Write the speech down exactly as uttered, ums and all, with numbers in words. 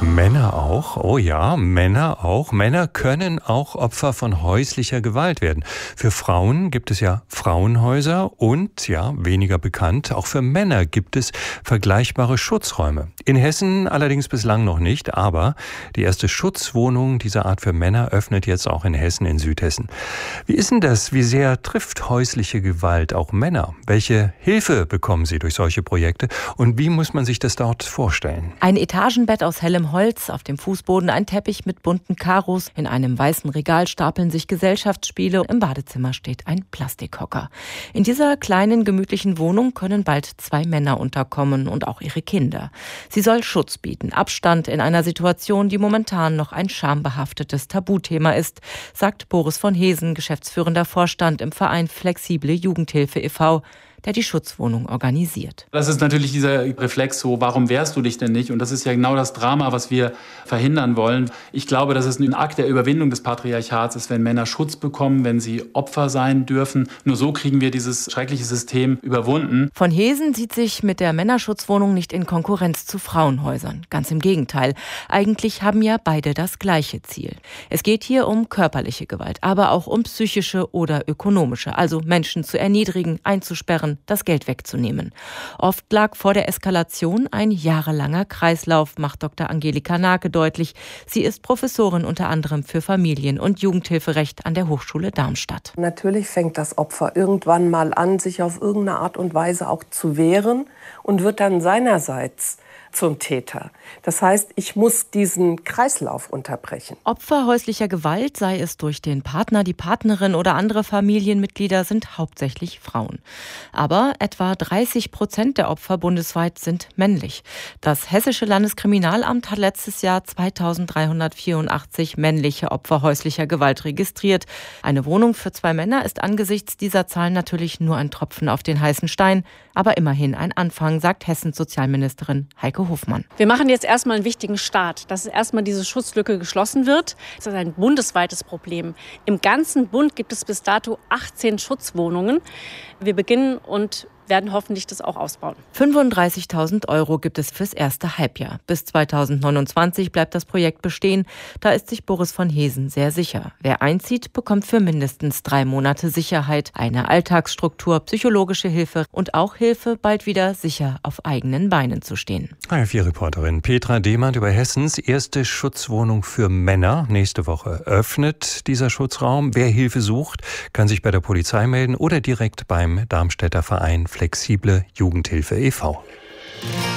Männer auch? Oh ja, Männer auch. Männer können auch Opfer von häuslicher Gewalt werden. Für Frauen gibt es ja Frauenhäuser und, ja, weniger bekannt, auch für Männer gibt es vergleichbare Schutzräume. In Hessen allerdings bislang noch nicht, aber die erste Schutzwohnung dieser Art für Männer öffnet jetzt auch in Hessen, in Südhessen. Wie ist denn das? Wie sehr trifft häusliche Gewalt auch Männer? Welche Hilfe bekommen sie durch solche Projekte? Und wie muss man sich das dort vorstellen? Ein Etagenbett aus hellem Holz, auf dem Fußboden ein Teppich mit bunten Karos, in einem weißen Regal stapeln sich Gesellschaftsspiele, im Badezimmer steht ein Plastikhocker. In dieser kleinen, gemütlichen Wohnung können bald zwei Männer unterkommen und auch ihre Kinder. Sie soll Schutz bieten, Abstand in einer Situation, die momentan noch ein schambehaftetes Tabuthema ist, sagt Boris von Hesen, geschäftsführender Vorstand im Verein Flexible Jugendhilfe e V, der die Schutzwohnung organisiert. Das ist natürlich dieser Reflex so, warum wehrst du dich denn nicht? Und das ist ja genau das Drama, was wir verhindern wollen. Ich glaube, dass es ein Akt der Überwindung des Patriarchats ist, wenn Männer Schutz bekommen, wenn sie Opfer sein dürfen. Nur so kriegen wir dieses schreckliche System überwunden. Von Hesen sieht sich mit der Männerschutzwohnung nicht in Konkurrenz zu Frauenhäusern. Ganz im Gegenteil. Eigentlich haben ja beide das gleiche Ziel. Es geht hier um körperliche Gewalt, aber auch um psychische oder ökonomische, also Menschen zu erniedrigen, einzusperren, das Geld wegzunehmen. Oft lag vor der Eskalation ein jahrelanger Kreislauf, macht Doktor Angelika Nake deutlich. Sie ist Professorin unter anderem für Familien- und Jugendhilferecht an der Hochschule Darmstadt. Natürlich fängt das Opfer irgendwann mal an, sich auf irgendeine Art und Weise auch zu wehren und wird dann seinerseits zum Täter. Das heißt, ich muss diesen Kreislauf unterbrechen. Opfer häuslicher Gewalt, sei es durch den Partner, die Partnerin oder andere Familienmitglieder, sind hauptsächlich Frauen. Aber etwa dreißig Prozent der Opfer bundesweit sind männlich. Das Hessische Landeskriminalamt hat letztes Jahr zweitausenddreihundertvierundachtzig männliche Opfer häuslicher Gewalt registriert. Eine Wohnung für zwei Männer ist angesichts dieser Zahlen natürlich nur ein Tropfen auf den heißen Stein, aber immerhin ein Anfang, sagt Hessens Sozialministerin Heike Hofmann. Wir machen jetzt erstmal einen wichtigen Start, dass erstmal diese Schutzlücke geschlossen wird. Das ist ein bundesweites Problem. Im ganzen Bund gibt es bis dato achtzehn Schutzwohnungen. Wir beginnen und werden hoffentlich das auch ausbauen. fünfunddreißigtausend Euro gibt es fürs erste Halbjahr. Bis zweitausendneunundzwanzig bleibt das Projekt bestehen. Da ist sich Boris von Hesen sehr sicher. Wer einzieht, bekommt für mindestens drei Monate Sicherheit, eine Alltagsstruktur, psychologische Hilfe und auch Hilfe, bald wieder sicher auf eigenen Beinen zu stehen. R vier Reporterin Petra Demand über Hessens erste Schutzwohnung für Männer. Nächste Woche öffnet dieser Schutzraum. Wer Hilfe sucht, kann sich bei der Polizei melden oder direkt beim Darmstädter Verein Flexible Jugendhilfe e V